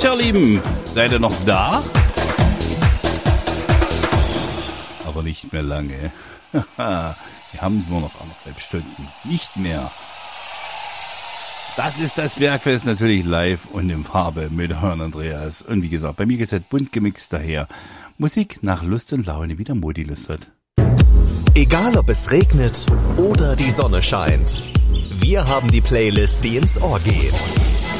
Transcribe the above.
ihr Lieben, seid ihr noch da? Aber nicht mehr lange. Wir haben nur noch 1,5 Stunden. Nicht mehr. Das ist das Bergfest natürlich live und in Farbe mit Herrn Andreas. Und wie gesagt, bei mir geht's halt bunt gemixt daher. Musik nach Lust und Laune, wie der Modi Lust hat. Egal ob es regnet oder die Sonne scheint. Wir haben die Playlist, die ins Ohr geht.